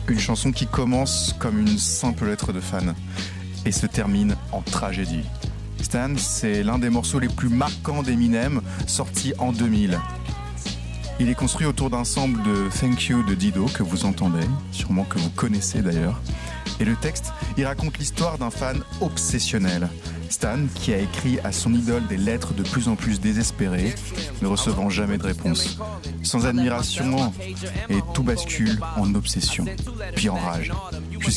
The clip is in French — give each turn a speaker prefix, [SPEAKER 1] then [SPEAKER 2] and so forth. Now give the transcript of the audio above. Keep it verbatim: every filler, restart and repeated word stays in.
[SPEAKER 1] Une chanson qui commence comme une simple lettre de fan et se termine en tragédie. Stan, c'est l'un des morceaux les plus marquants d'Eminem, sorti en deux mille. Il est construit autour d'un sample de Thank You de Dido que vous entendez, sûrement que vous connaissez d'ailleurs. Et le texte, il raconte l'histoire d'un fan obsessionnel. Stan, qui a écrit à son idole des lettres de plus en plus désespérées, ne recevant jamais de réponse. Sans admiration, et tout bascule en obsession, puis en rage.